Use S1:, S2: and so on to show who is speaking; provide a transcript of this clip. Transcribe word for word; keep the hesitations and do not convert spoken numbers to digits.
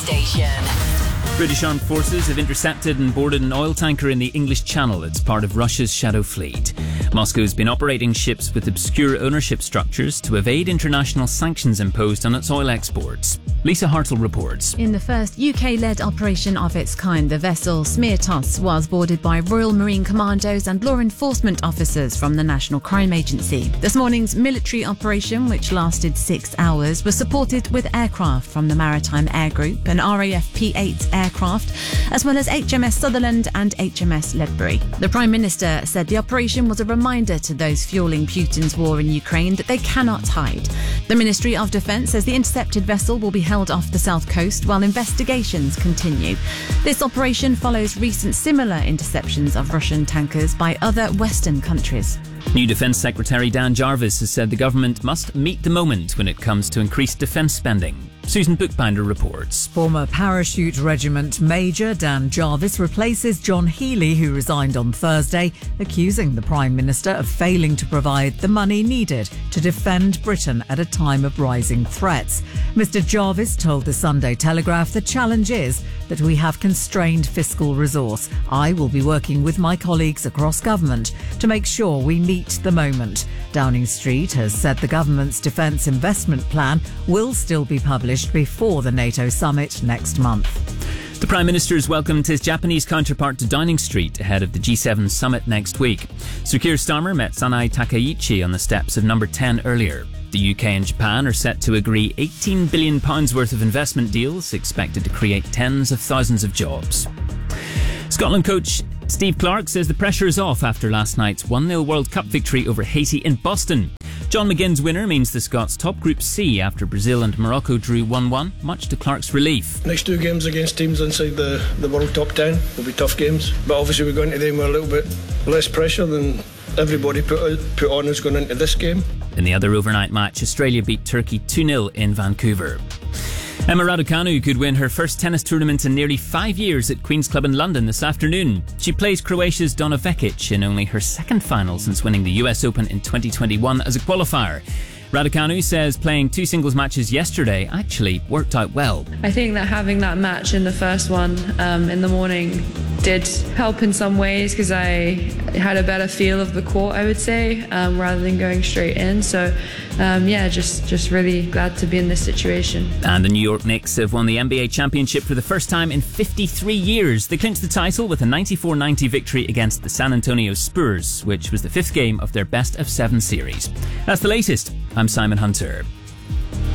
S1: Station.
S2: British Armed Forces have intercepted and boarded an oil tanker in the English Channel. It's part of Russia's Shadow Fleet. Moscow's been operating ships with obscure ownership structures to evade international sanctions imposed on its oil exports. Lisa Hartle reports.
S3: In the first U K-led operation of its kind, the vessel Smirtos was boarded by Royal Marine Commandos and law enforcement officers from the National Crime Agency. This morning's military operation, which lasted six hours, was supported with aircraft from the Maritime Air Group and R A F P eight aircraft, as well as H M S Sutherland and H M S Ledbury. The Prime Minister said the operation was a reminder to those fueling Putin's war in Ukraine that they cannot hide. The Ministry of Defence says the intercepted vessel will be held off the south coast while investigations continue. This operation follows recent similar interceptions of Russian tankers by other Western countries.
S2: New Defence Secretary Dan Jarvis has said the government must meet the moment when it comes to increased defence spending. Susan Bookbinder reports.
S4: Former Parachute Regiment Major Dan Jarvis replaces John Healey, who resigned on Thursday, accusing the Prime Minister of failing to provide the money needed to defend Britain at a time of rising threats. Mister Jarvis told the Sunday Telegraph the challenge is that we have constrained fiscal resource. I will be working with my colleagues across government to make sure we meet the moment. Downing Street has said the government's defence investment plan will still be published before the NATO summit next month.
S2: The Prime Minister has welcomed his Japanese counterpart to Downing Street ahead of the G seven summit next week. Sir Keir Starmer met Sanae Takaichi on the steps of number ten earlier. The U K and Japan are set to agree eighteen billion pounds worth of investment deals, expected to create tens of thousands of jobs. Scotland coach Steve Clarke says the pressure is off after last night's one nil World Cup victory over Haiti in Boston. John McGinn's winner means the Scots top Group C after Brazil and Morocco drew one one, much to Clarke's relief.
S5: Next two games against teams inside the, the world top ten will be tough games, but obviously we're going to them with a little bit less pressure than everybody put, put on who's going into this game.
S2: In the other overnight match, Australia beat Turkey two nil in Vancouver. Emma Raducanu could win her first tennis tournament in nearly five years at Queen's Club in London this afternoon. She plays Croatia's Donna Vekic in only her second final since winning the U S Open in twenty twenty-one as a qualifier. Raducanu says playing two singles matches yesterday actually worked out well.
S6: I think that having that match in the first one um, in the morning did help in some ways because I had a better feel of the court, I would say, um, rather than going straight in. So, um, yeah, just, just really glad to be in this situation.
S2: And the New York Knicks have won the N B A championship for the first time in fifty-three years. They clinched the title with a ninety-four ninety victory against the San Antonio Spurs, which was the fifth game of their best of seven series. That's the latest. I'm Simon Hunter.